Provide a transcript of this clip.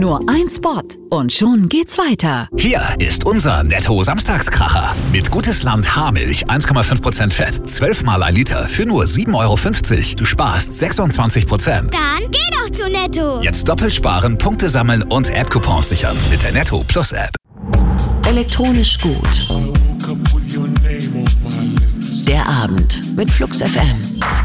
Nur ein Spot und schon geht's weiter. Hier ist unser Netto-Samstagskracher. Mit Gutes Land Haarmilch 1,5% Fett, 12 mal ein Liter für nur 7,50 €. Du sparst 26%. Dann geh doch zu Netto. Jetzt doppelt sparen, Punkte sammeln und App-Coupons sichern mit der Netto Plus App. Elektronisch gut. Der Abend mit Flux FM.